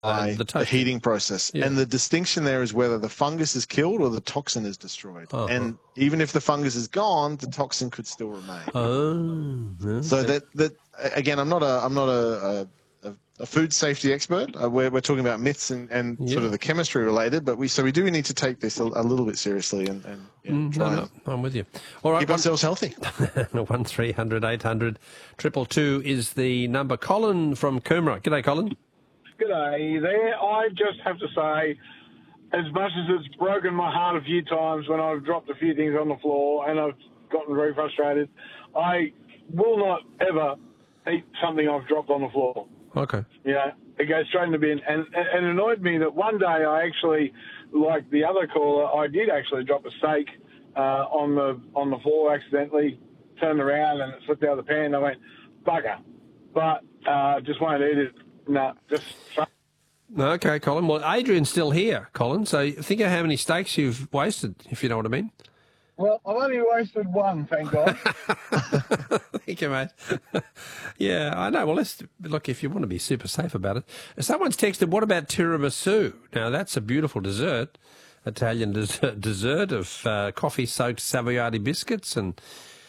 the toaster. heating process. Yeah. And the distinction there is whether the fungus is killed or the toxin is destroyed. Uh-huh. And even if the fungus is gone, the toxin could still remain. Oh, okay. So that again, I'm not a food safety expert. We're talking about myths and sort of the chemistry related, but we do need to take this a little bit seriously and try and I'm with you. All right, keep ourselves healthy. 1300 800 222 is the number. Colin from Coomera. G'day, Colin. G'day there. I just have to say, as much as it's broken my heart a few times when I've dropped a few things on the floor and I've gotten very frustrated, I will not ever eat something I've dropped on the floor. Okay. Yeah, it goes straight in the bin. And it annoyed me that one day I actually, like the other caller, I did actually drop a steak on the floor accidentally, turned around and it slipped out of the pan. I went, bugger. But just won't eat it. No, just... Okay, Colin. Well, Adrian's still here, Colin, so think of how many steaks you've wasted, if you know what I mean. Well, I've only wasted one, thank God. Thank you, mate. Yeah, I know. Well, look, if you want to be super safe about it. Someone's texted, what about tiramisu? Now, that's a beautiful dessert, Italian dessert of coffee-soaked Savoiardi biscuits and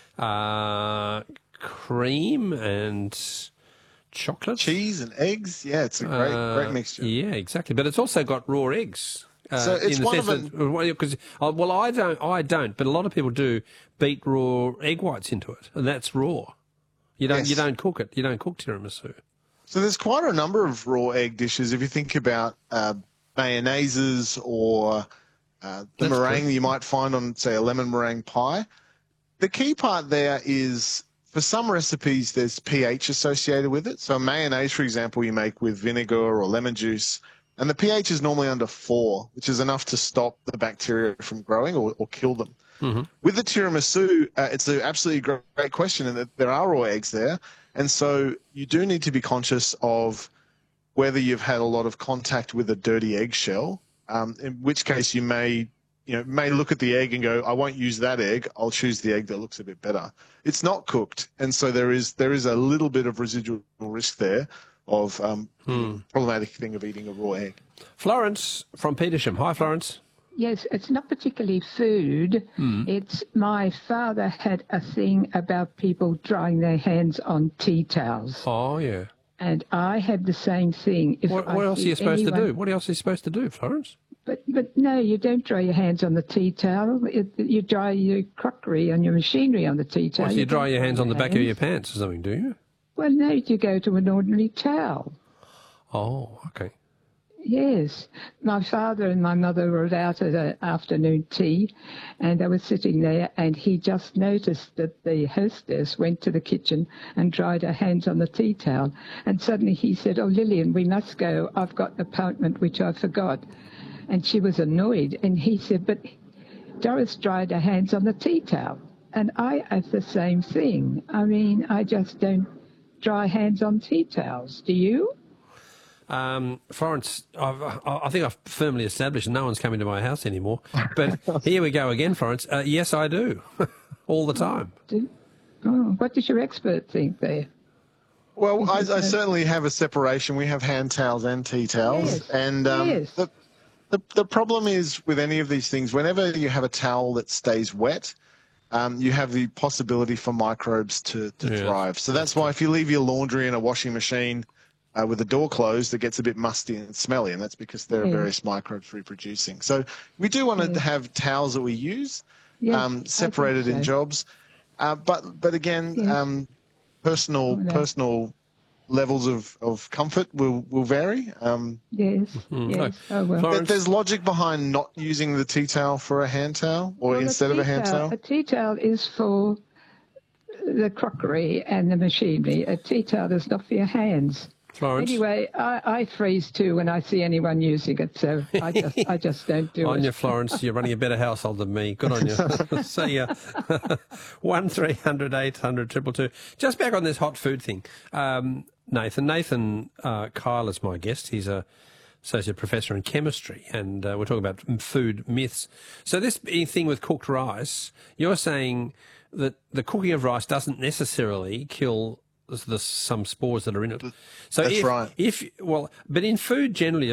cream and chocolate. Cheese and eggs. Yeah, it's a great mixture. Yeah, exactly. But it's also got raw eggs. So it's one of them. Because I don't, but a lot of people do beat raw egg whites into it, and that's raw. You don't cook it. You don't cook tiramisu. So there's quite a number of raw egg dishes. If you think about mayonnaises or the meringue that you might find on, say, a lemon meringue pie. The key part there is, for some recipes, there's pH associated with it. So mayonnaise, for example, you make with vinegar or lemon juice, and the pH is normally under 4, which is enough to stop the bacteria from growing or kill them. Mm-hmm. With the tiramisu, it's an absolutely great question, and there are raw eggs there. And so you do need to be conscious of whether you've had a lot of contact with a dirty eggshell, in which case you may look at the egg and go, I won't use that egg. I'll choose the egg that looks a bit better. It's not cooked, and so there is a little bit of residual risk there of problematic thing of eating a raw egg. Florence from Petersham. Hi, Florence. Yes, it's not particularly food. It's my father had a thing about people drying their hands on tea towels. Oh, yeah. And I had the same thing. What else are you supposed to do? What else are you supposed to do, Florence? But no, you don't dry your hands on the tea towel. You dry your crockery and your machinery on the tea towel. Well, so you dry your hands on the back of your pants or something, do you? Well, no, you go to an ordinary towel. Oh, okay. Yes. My father and my mother were out at an afternoon tea, and they were sitting there, and he just noticed that the hostess went to the kitchen and dried her hands on the tea towel. And suddenly he said, oh, Lillian, we must go. I've got an appointment which I forgot. And she was annoyed, and he said, but Doris dried her hands on the tea towel. And I have the same thing. I mean, I just don't dry hands on tea towels. Do you? Florence, I think I've firmly established no one's coming to my house anymore. But here we go again, Florence. Yes, I do. All the time. What does your expert think there? Well, I certainly have a separation. We have hand towels and tea towels. Yes. And the problem is with any of these things, whenever you have a towel that stays wet, you have the possibility for microbes to thrive. So that's why if you leave your laundry in a washing machine with the door closed, it gets a bit musty and smelly, and that's because there are various microbes reproducing. So we do want to have towels that we use, separated in jobs. But again, personal levels of comfort will vary. Yes. Oh, well. There's logic behind not using the tea towel for a hand towel instead of a hand towel. A tea towel is for the crockery and the machinery. A tea towel is not for your hands. Florence. Anyway, I freeze too when I see anyone using it, so I just don't do it. On you, Florence. You're running a better household than me. Good on you. See ya. 1300 800 222. Just back on this hot food thing. Nathan Kyle is my guest. He's a associate professor in chemistry, and we're talking about food myths. So this thing with cooked rice, you're saying that the cooking of rice doesn't necessarily kill there's some spores that are in it. So That's right. But in food generally,